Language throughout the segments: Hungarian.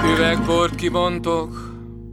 Üvegbort kibontok.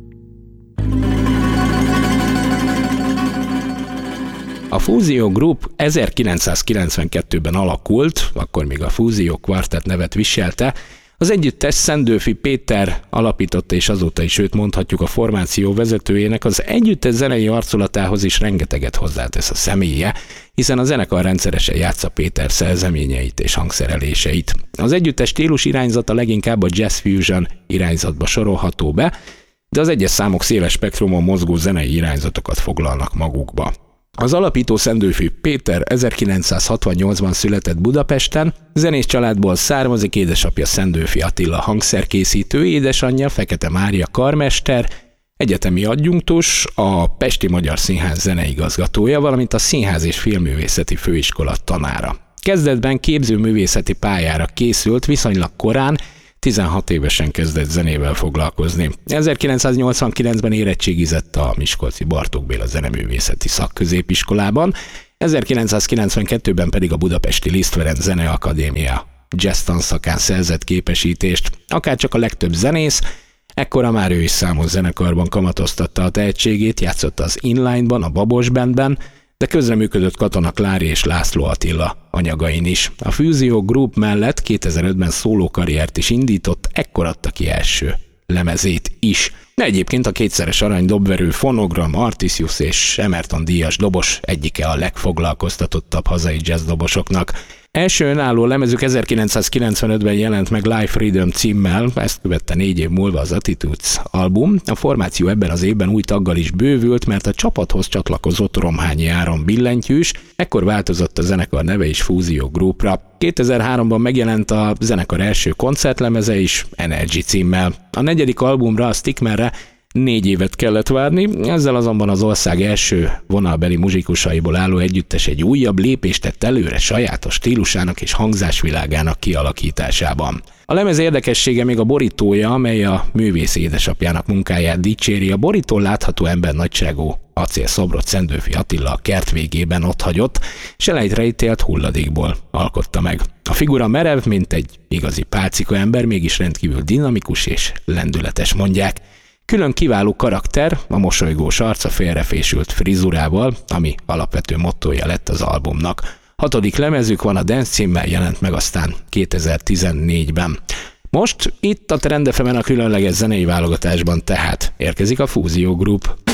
A Fúzió Group 1992-ben alakult, akkor még a Fúzió Quartet nevet viselte. Az együttes Szendőfi Péter alapította, és azóta is őt mondhatjuk a formáció vezetőjének. Az együttes zenei arculatához is rengeteget hozzátesz a személye, hiszen a zenekar rendszeresen játsza Péter szerzeményeit és hangszereléseit. Az együttes stílus irányzata leginkább a jazz fusion irányzatba sorolható be, de az egyes számok széles spektrumon mozgó zenei irányzatokat foglalnak magukba. Az alapító Szendőfi Péter 1968-ban született Budapesten, zenész családból származik, édesapja Szendőfi Attila hangszerkészítő, édesanyja Fekete Mária karmester, egyetemi adjunktus, a Pesti Magyar Színház zeneigazgatója, valamint a Színház és Filmművészeti Főiskola tanára. Kezdetben képzőművészeti pályára készült, viszonylag korán, 16 évesen kezdett zenével foglalkozni. 1989-ben érettségizett a miskolci Bartók Béla Zeneművészeti Szakközépiskolában, 1992-ben pedig a budapesti Liszt Ferenc Zeneakadémia jazz tanszakán szerzett képesítést. Akárcsak a legtöbb zenész, ekkora már ő is számos zenekarban kamatoztatta a tehetségét, játszott az Inline-ban, a Babos Bandben, de közreműködött Katona Klári és László Attila anyagain is. A Fúzió Group mellett 2005-ben szólókarriert is indított, ekkor adta ki első lemezét is. De egyébként a kétszeres arany dobverő Fonogram, Artisius és Emerton díjas dobos egyike a legfoglalkoztatottabb hazai jazz dobosoknak. Első önálló lemezük 1995-ben jelent meg Live Freedom címmel, ezt követte 4 év múlva az Attitudes album. A formáció ebben az évben új taggal is bővült, mert a csapathoz csatlakozott Romhányi Áron billentyűs, ekkor változott a zenekar neve is Fúzió Groupra. 2003-ban megjelent a zenekar első koncertlemeze is, Energy címmel. A 4. albumra, a Stickmanre 4 évet kellett várni, ezzel azonban az ország első vonalbeli muzsikusaiból álló együttes egy újabb lépést tett előre sajátos stílusának és hangzásvilágának kialakításában. A lemez érdekessége még a borítója, amely a művész édesapjának munkáját dicséri. A borítón látható embernagyságú acélszobrot Szendőfi Attila a kert végében otthagyott, és elejtre ítélt hulladékból alkotta meg. A figura merev, mint egy igazi pálcika ember, mégis rendkívül dinamikus és lendületes, mondják. Külön kiváló karakter, a mosolygós arca félrefésült frizurával, ami alapvető mottója lett az albumnak. 6. lemezük van, a Dance címmel jelent meg aztán 2014-ben. Most itt a Trend FM-en a különleges zenei válogatásban tehát érkezik a Fúzió Group.